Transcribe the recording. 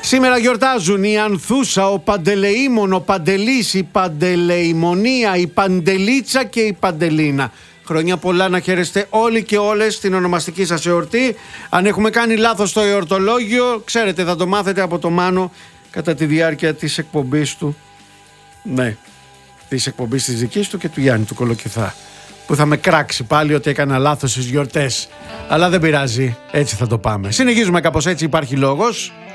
Σήμερα γιορτάζουν η Ανθούσα, ο Παντελεήμων, ο Παντελής, η Παντελεημονία, η Παντελίτσα και η Παντελίνα. Χρόνια πολλά να χαίρεστε όλοι και όλες στην ονομαστική σας εορτή. Αν έχουμε κάνει λάθος στο εορτολόγιο, ξέρετε, θα το μάθετε από το Μάνο κατά τη διάρκεια της εκπομπής του. Ναι, της εκπομπής της δικής του και του Γιάννη του Κολοκυθά, που θα με κράξει πάλι ότι έκανα λάθος στις γιορτές. Αλλά δεν πειράζει, έτσι θα το πάμε. Συνεχίζουμε κάπως έτσι, υπάρχει λόγος.